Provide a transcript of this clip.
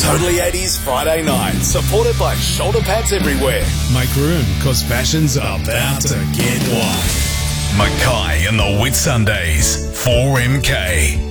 Totally 80s Friday night, supported by shoulder pads everywhere. Make room, cause fashion's about to get wild. Mackay and the Whitsundays, 4MK.